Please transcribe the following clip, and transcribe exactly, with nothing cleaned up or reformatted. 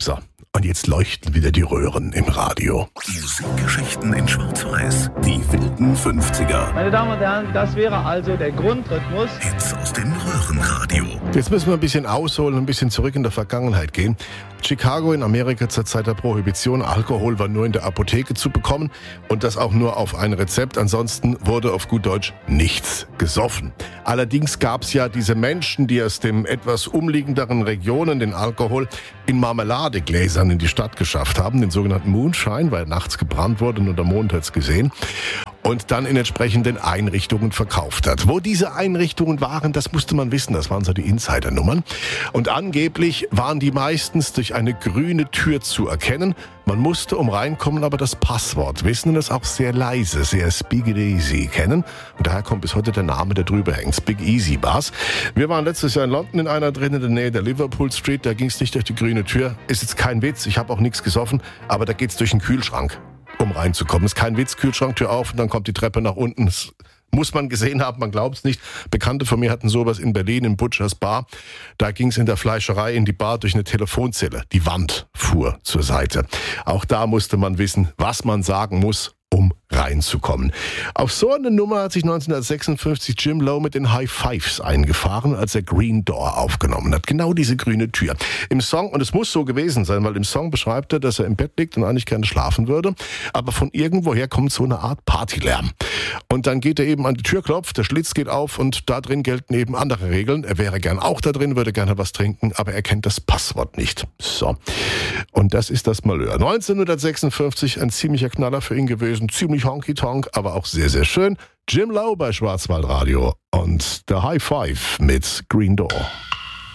So, und jetzt leuchten wieder die Röhren im Radio. Musikgeschichten in Schwarz-Weiß. Die wilden fünfziger. Meine Damen und Herren, das wäre also der Grundrhythmus. Hits aus dem Röhrenradio. Jetzt müssen wir ein bisschen ausholen, ein bisschen zurück in der Vergangenheit gehen. Chicago in Amerika zur Zeit der Prohibition. Alkohol war nur in der Apotheke zu bekommen und das auch nur auf ein Rezept. Ansonsten wurde auf gut Deutsch nichts gesoffen. Allerdings gab es ja diese Menschen, die aus den etwas umliegenderen Regionen den Alkohol in Marmeladegläsern in die Stadt geschafft haben, den sogenannten Moonshine, weil nachts gebrannt wurde und der Mond hat's gesehen. Und dann in entsprechenden Einrichtungen verkauft hat. Wo diese Einrichtungen waren, das musste man wissen. Das waren so die Insidernummern. Und angeblich waren die meistens durch eine grüne Tür zu erkennen. Man musste, um reinkommen, aber das Passwort wissen und das auch sehr leise, sehr Speak It Easy kennen. Und daher kommt bis heute der Name, der drüber hängt. Speak Easy Bars. Wir waren letztes Jahr in London in einer drin, in der Nähe der Liverpool Street. Da ging es nicht durch die grüne Tür. Ist jetzt kein Witz, ich habe auch nichts gesoffen, aber da geht's durch den Kühlschrank, um reinzukommen. Ist kein Witz, Kühlschranktür auf und dann kommt die Treppe nach unten. Das muss man gesehen haben, man glaubt es nicht. Bekannte von mir hatten sowas in Berlin im Butchers Bar. Da ging es in der Fleischerei in die Bar durch eine Telefonzelle. Die Wand fuhr zur Seite. Auch da musste man wissen, was man sagen muss, um reinzukommen. Auf so eine Nummer hat sich neunzehnhundertsechsundfünfzig Jim Lowe mit den High Fives eingefahren, als er Green Door aufgenommen hat. Genau diese grüne Tür. Im Song, und es muss so gewesen sein, weil im Song beschreibt er, dass er im Bett liegt und eigentlich gerne schlafen würde, aber von irgendwoher kommt so eine Art Partylärm. Und dann geht er eben an die Tür, klopft, der Schlitz geht auf und da drin gelten eben andere Regeln. Er wäre gern auch da drin, würde gerne was trinken, aber er kennt das Passwort nicht. So. Und das ist das Malheur. neunzehnhundertsechsundfünfzig, ein ziemlicher Knaller für ihn gewesen, ziemlich honky-tonk, aber auch sehr, sehr schön. Jim Lowe bei Schwarzwaldradio und der High Five mit Green Door.